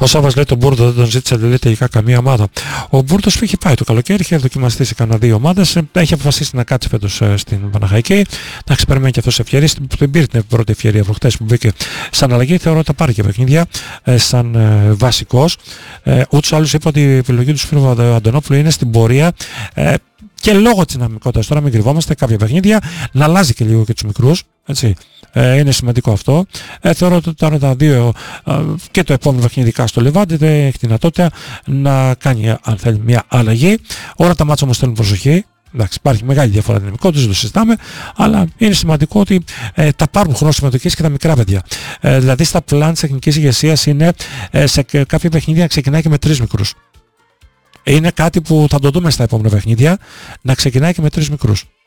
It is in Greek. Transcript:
Ο Σάββας λέει τον Μπούρδο δεν τον ζήτησε τελικά καμία ομάδα. Ο Μπούρδος που είχε πάει το καλοκαίρι, είχε δοκιμαστεί σε κανένα 2 ομάδες, έχει αποφασίσει να κάτσει φέτος στην Παναχαϊκή. Να περιμένει και αυτός ευκαιρίες. Την πήρε την πρώτη ευκαιρία προχτές που μπήκε σαν αλλαγή. Θεωρώ ότι θα πάρει και παιχνίδια σαν βασικός. Ούτως άλλως είπα ότι η επιλογή του Σπύρου Αντωνόπουλου είναι στην πορεία. Και λόγω της δυναμικότητας, τώρα μην κρυβόμαστε, κάποια παιχνίδια να αλλάζει και λίγο και τους μικρούς. Έτσι. Είναι σημαντικό αυτό. Θεωρώ ότι τώρα τα δύο και το επόμενο παιχνίδι στο Λεβάντι δεν έχει δυνατότητα να κάνει, αν θέλει, μια αλλαγή. Όλα τα μάτσα όμως θέλουν προσοχή. Εντάξει, υπάρχει μεγάλη διαφορά δυναμικότητας, δεν το συζητάμε, αλλά είναι σημαντικό ότι τα πάρουν χρόνο συμμετοχής και τα μικρά παιδιά. Δηλαδή στα πλάν της τεχνικής ηγεσίας είναι σε κάποια παιχνίδια να ξεκινάει και με 3 μικρούς. Είναι κάτι που θα το δούμε στα επόμενα παιχνίδια, να ξεκινάει και με 3 μικρούς.